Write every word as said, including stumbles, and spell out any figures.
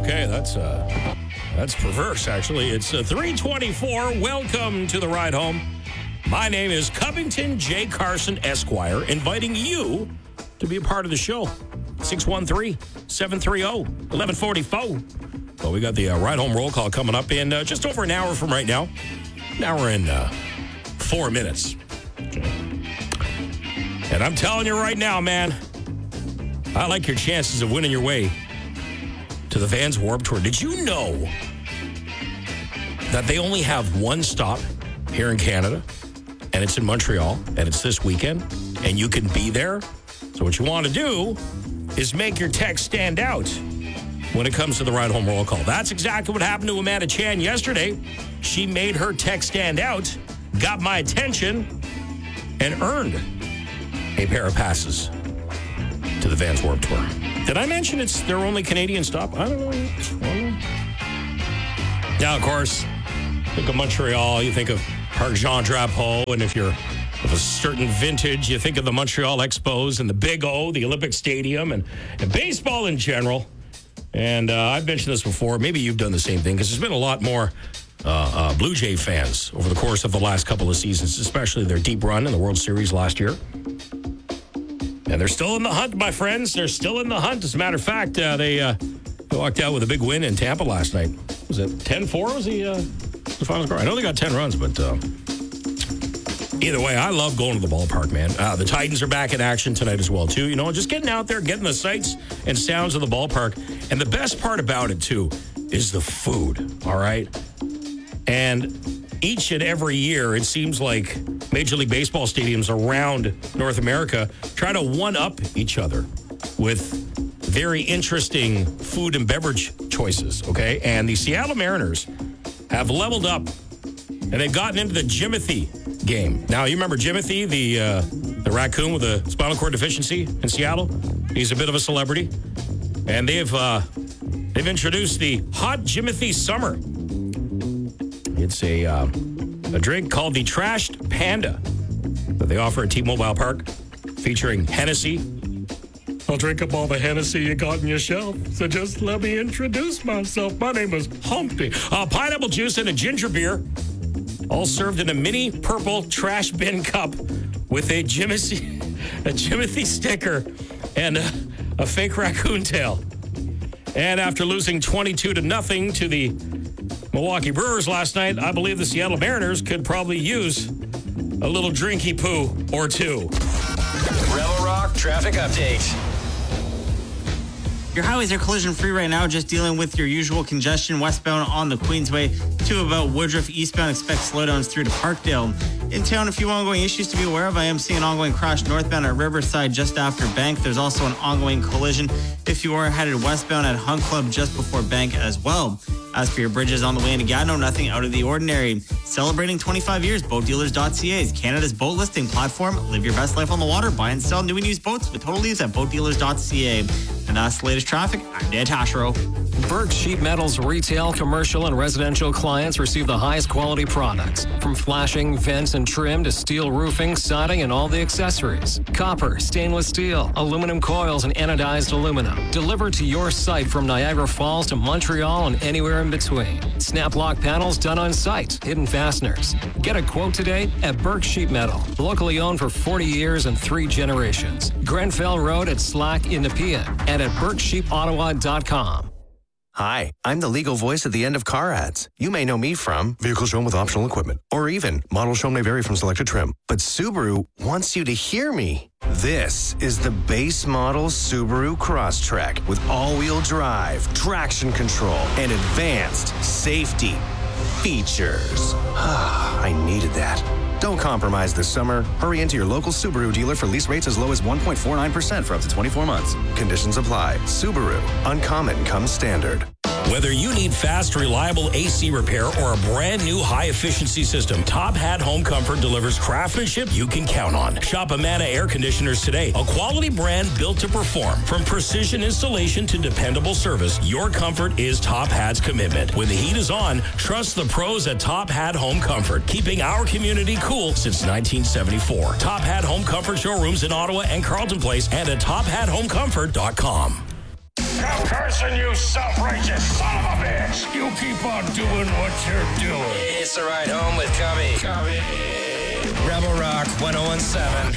Okay, that's uh, that's perverse, actually. It's uh, three twenty-four. Welcome to the ride home. My name is Covington J. Carson, Esquire, inviting you to be a part of the show. six one three, seven three zero, one one four four. Well, we got the uh, ride home roll call coming up in uh, just over an hour from right now. Now we're in uh, four minutes. Okay. And I'm telling you right now, man, I like your chances of winning your way to the Vans Warped Tour. Did you know that they only have one stop here in Canada, and it's in Montreal, and it's this weekend, and you can be there? So what you want to do is make your text stand out when it comes to the ride home roll call. That's exactly what happened to Amanda Chan yesterday. She made her text stand out, got my attention, and earned a pair of passes to the Vans Warped Tour. Did I mention it's their only Canadian stop? I don't know. I don't know. Now, of course, think of Montreal, you think of Parc Jean Drapeau, and if you're of a certain vintage, you think of the Montreal Expos and the Big O, the Olympic Stadium, and, and baseball in general. And uh, I've mentioned this before. Maybe you've done the same thing, because there's been a lot more uh, uh, Blue Jay fans over the course of the last couple of seasons, especially their deep run in the World Series last year. And they're still in the hunt, my friends. They're still in the hunt. As a matter of fact, uh, they, uh, they walked out with a big win in Tampa last night. Was it ten four was the, uh, the final score? I know they got ten runs, but uh, either way, I love going to the ballpark, man. Uh, the Titans are back in action tonight as well, too. You know, just getting out there, getting the sights and sounds of the ballpark. And the best part about it, too, is the food, all right? And each and every year, it seems like Major League Baseball stadiums around North America try to one-up each other with very interesting food and beverage choices, okay? And the Seattle Mariners have leveled up, and they've gotten into the Jimothy game. Now, you remember Jimothy, the uh, the raccoon with a spinal cord deficiency in Seattle? He's a bit of a celebrity. And they've, uh, they've introduced the Hot Jimothy Summer. It's a, uh, a drink called the Trashed Panda that they offer at T-Mobile Park, featuring Hennessy. I'll drink up all the Hennessy you got on your shelf, so just let me introduce myself. My name is Humpty. Uh, pineapple juice and a ginger beer, all served in a mini purple trash bin cup with a Jimothy, a Jimothy sticker and a, a fake raccoon tail. And after losing twenty-two to nothing to the Milwaukee Brewers last night, I believe the Seattle Mariners could probably use a little drinky poo or two. Rebel Rock traffic update. Your highways are collision-free right now, just dealing with your usual congestion westbound on the Queensway to about Woodruff. Eastbound, expect slowdowns through to Parkdale. In town, a few ongoing issues to be aware of. I am seeing an ongoing crash northbound at Riverside just after Bank. There's also an ongoing collision if you are headed westbound at Hunt Club just before Bank as well. As for your bridges on the way into Gatineau, nothing out of the ordinary. Celebrating twenty-five years, boat dealers dot c a is Canada's boat listing platform. Live your best life on the water. Buy and sell new and used boats with total leads at boat dealers dot c a. And that's the latest traffic. I'm Dan Tashero. Burke Sheet Metal's retail, commercial, and residential clients receive the highest quality products. From flashing, vents, and trim to steel roofing, siding, and all the accessories. Copper, stainless steel, aluminum coils, and anodized aluminum. Delivered to your site from Niagara Falls to Montreal and anywhere in between. Snap lock panels done on site. Hidden fasteners. Get a quote today at Burke Sheet Metal. Locally owned for forty years and three generations. Grenfell Road at Slack in Nepean and at burke sheep ottawa dot com. Hi, I'm the legal voice at the end of car ads. You may know me from vehicle shown with optional equipment, or even model shown may vary from selected trim. But Subaru wants you to hear me. This is the base model Subaru Crosstrek with all-wheel drive, traction control, and advanced safety features. I needed that. Don't compromise this summer. Hurry into your local Subaru dealer for lease rates as low as one point four nine percent for up to twenty-four months. Conditions apply. Subaru. Uncommon comes standard. Whether you need fast, reliable A C repair or a brand new high-efficiency system, Top Hat Home Comfort delivers craftsmanship you can count on. Shop Amana Air Conditioners today, a quality brand built to perform. From precision installation to dependable service, your comfort is Top Hat's commitment. When the heat is on, trust the pros at Top Hat Home Comfort, keeping our community cool since nineteen seventy-four. Top Hat Home Comfort showrooms in Ottawa and Carleton Place and at top hat home comfort dot com. Chuck Carson, you self-righteous son of a bitch! You keep on doing what you're doing. It's the ride home with Cubby. Rebel Rock ten seventeen.